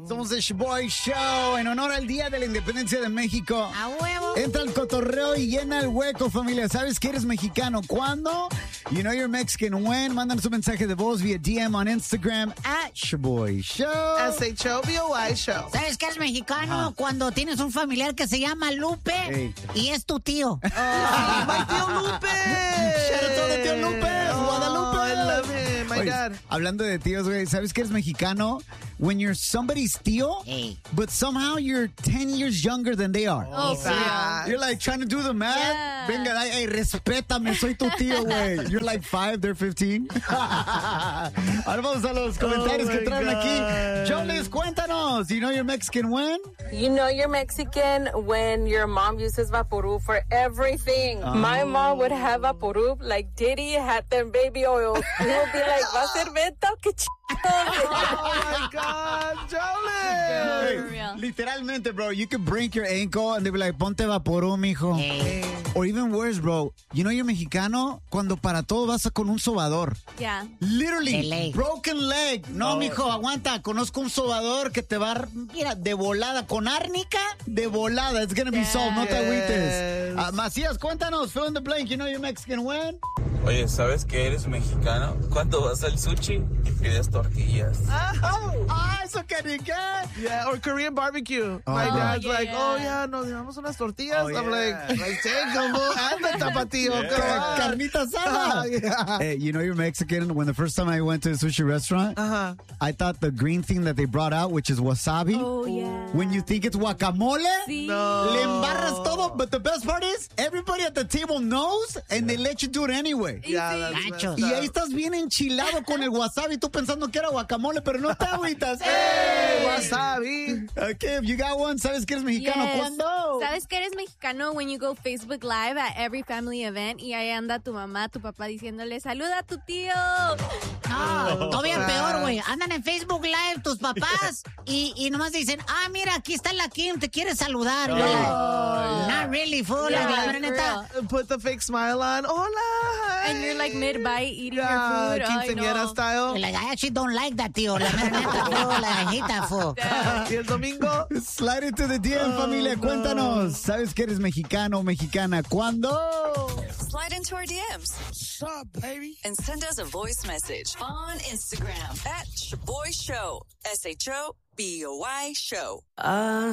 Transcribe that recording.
Somos el Boy Show en honor al Día de la Independencia de México. ¡A huevo! Entra el cotorreo y llena el hueco, familia. ¿Sabes que eres mexicano? ¿Cuándo? You know you're Mexican when? Mándanos un mensaje de voz vía DM on Instagram @Shaboy Show. SHOBOY Show. ¿Sabes que eres mexicano? Cuando tienes un familiar que se llama Lupe y es tu tío. ¡My tío Lupe! Shout out to the tío Lupe, Guadalupe. I love him, my Oye, God. hablando de tíos, güey, ¿sabes que eres mexicano? When you're somebody's tío, Hey. but somehow you're 10 years younger than they are. Oh, Facts. You're like trying to do the math. Yeah. Venga, hey, respétame, soy tu tío, güey. You're like 5, they're 15. Ahora vamos a los comentarios Oh, que my traen aquí. God. Jolis, cuéntanos. You know you're Mexican when? You know you're Mexican when your mom uses Vaporub for everything. My mom would have Vaporub like Diddy had them baby oils. We would be like, ¿va a ser venta o qué Oh my God, Jolie! Hey, For real. literalmente, bro, you could break your ankle and they'd be like, ponte Vaporub, mijo. Hey. Or even worse, bro, you know you're mexicano cuando para todo vas con un sobador. Yeah. Literally, De ley. broken leg. No, mijo, aguanta. Conozco un sobador que te va a... Mira, de volada. Con árnica, de volada. It's gonna be solved. No te agüites. Yes. Macías, cuéntanos. Fill in the blank. You know you're Mexican when? Oye, ¿sabes que eres mexicano? Cuando vas al sushi y pides tortillas. Ah, eso que ni qué. Yeah, or Korean barbecue. My dad's yeah, like, yeah. oh yeah, nos llevamos unas tortillas. Oh, I'm yeah. like, take them, and the tapatío. come on. Carnita asada. Yeah. Hey, you know you're Mexican when the first time I went to a sushi restaurant, Uh-huh. I thought the green thing that they brought out, which is wasabi, Oh, yeah. when you think it's guacamole, Sí. No. le embarras todo, but the best part is, everybody at the table knows, and they let you do it anyway. Yeah, that's Nachos. Y messed ahí up. estás bien enchilado con el wasabi, tú pensando que era guacamole, pero no te agüitas. Hey, wasabi. Okay, if you got one, ¿sabes que eres mexicano? Yes. ¿Cuándo? ¿Sabes que eres mexicano when you go Facebook Live at every family event y ahí anda tu mamá, tu papá diciéndole, saluda a tu tío? No, todavía peor, güey. Andan en Facebook Live tus papás y nomás dicen, mira, aquí está la Kim, te quiere saludar. Y yo, not really, fool. Yeah, la for neta. real. Put the fake smile on. Hola. Hi. And you're like mid-bite eating Yeah, your food. Ay, quinceañera no. style. Like, I actually don't like that, tío. La mera neta, fool. La hijita, fool. Y el domingo, Slide into the DM, familia, no. cuéntanos. ¿Sabes que eres mexicano o mexicana? ¿Cuándo? Slide into our DMs. what's up, baby? And send us a voice message on Instagram @Shaboy Show. SHOBOY Show.